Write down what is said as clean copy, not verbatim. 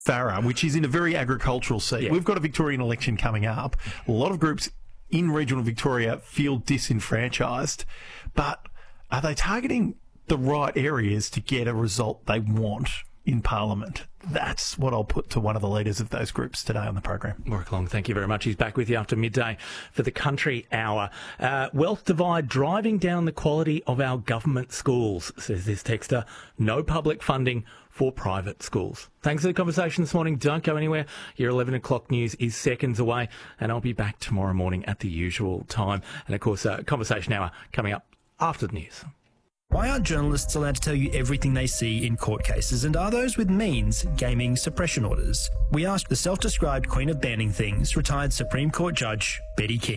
Farrer, which is in a very agricultural seat. Yeah. We've got a Victorian election coming up. A lot of groups in regional Victoria feel disenfranchised, but are they targeting the right areas to get a result they want in Parliament? That's what I'll put to one of the leaders of those groups today on the program. Warwick Long, thank you very much. He's back with you after midday for the Country Hour. Wealth divide driving down the quality of our government schools, says this texter. No public funding for private schools. Thanks for the conversation this morning. Don't go anywhere. Your 11 o'clock news is seconds away, and I'll be back tomorrow morning at the usual time. And, of course, Conversation Hour coming up after the news. Why aren't journalists allowed to tell you everything they see in court cases, and are those with means gaming suppression orders? We asked the self-described Queen of Banning Things, retired Supreme Court Judge Betty King.